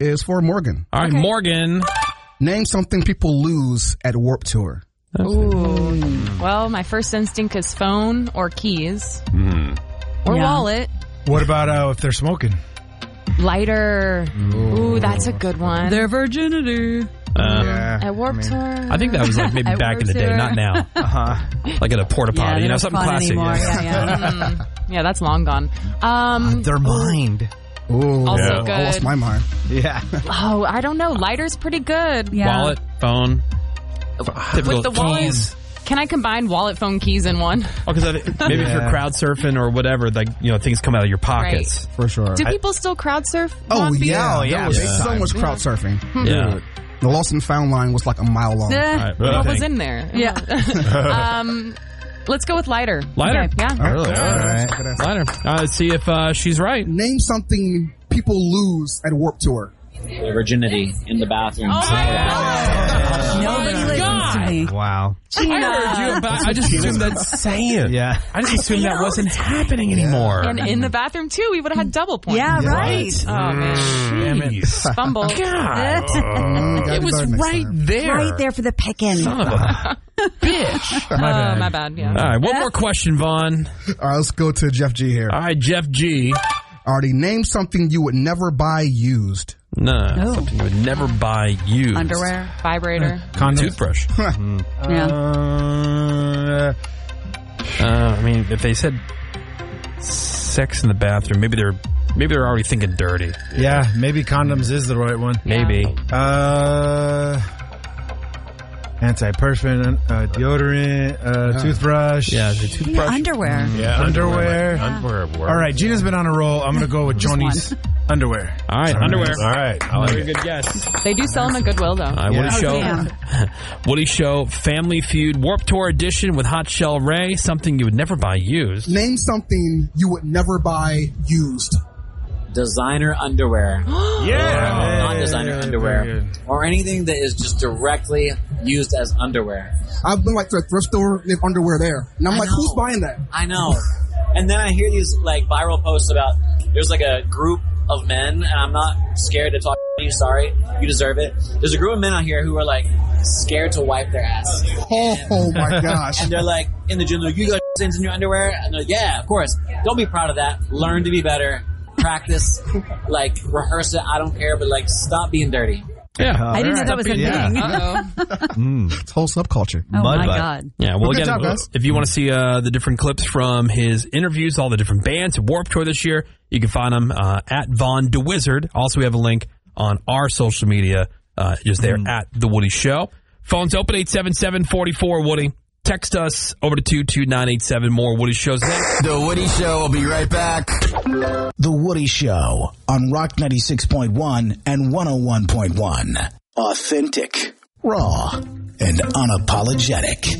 is for Morgan. All right, Morgan. Name something people lose at Warped Tour. Ooh. Well, my first instinct is phone or keys. Or wallet. What about if they're smoking? Lighter. Ooh, that's a good one. Their virginity. At Warped Tour. I think that was like maybe back in the day, not now. Like at a porta potty, something classic. Yeah, that's long gone. Their mind. Ooh, also good. I lost my mind. Yeah. Oh, I don't know. Lighter's pretty good. Yeah. Wallet, phone. With the wallet, can I combine wallet, phone, keys in one? Oh, because maybe if you're crowd surfing or whatever, like things come out of your pockets. For sure. Do people still crowd surf? Oh, yeah. There was so much crowd surfing. Yeah. The Lost and Found line was like a mile long. What was in there? Yeah. Let's go with lighter. Lighter? Okay, yeah. Really? All right. Lighter. Let's see if she's right. Name something people lose at Warped Tour. Virginity in the bathroom. Nobody listens to me. Wow. I heard you about. I just assumed that's saying. Yeah. I just assumed that wasn't happening anymore. And in the bathroom, too, we would have had double points. Yeah, right. Oh, man. Jeez. Fumble. God. It was right there. Right there for the picking. Son of a bitch. My bad, yeah. All right, one more question, Vaughn. All right, let's go to Jeff G here. All right, Jeff G. Already, name something you would never buy used. No, something you would never buy used. Underwear, vibrator, toothbrush. Yeah. I mean, if they said sex in the bathroom, maybe they're already thinking dirty. Yeah, maybe condoms is the right one. Maybe. Antiperspirant, deodorant, toothbrush. Yeah, the toothbrush. Underwear. Yeah, underwear. Underwear. All right, Gina's been on a roll. I'm going to go with Joni's underwear. All right, underwear. All right. I like Very it. good guess. They do sell them at Goodwill, though. Woody Show, Family Feud, Warped Tour edition with Hot Shell Ray. Something you would never buy used. Name something you would never buy used. Designer underwear. Non-designer underwear. Or anything that is just directly used as underwear. I've been like to a thrift store, they have underwear there. And I'm like, who's buying that? I know. And then I hear these like viral posts about there's like a group of men, and I'm not scared to talk to you, sorry, you deserve it. There's a group of men out here who are like scared to wipe their ass. Oh my gosh. And they're like in the gym, like, you got stains in your underwear? And they're like, yeah, of course. Don't be proud of that. Learn to be better. Practice, like, rehearse it. I don't care, but like, stop being dirty. Yeah. I didn't know that was a thing. It's whole subculture. Oh, my God. Yeah, well, Good again, job, guys. if you want to see the different clips from his interviews, all the different bands at Warped Tour this year, you can find them at Vaughn DeWizard. Also, we have a link on our social media, just there at The Woody Show. Phone's open, 877-44-WOODY. Text us over to 22987. More Woody Shows next. The Woody Show will be right back. The Woody Show on Rock 96.1 and 101.1. Authentic, raw, and unapologetic.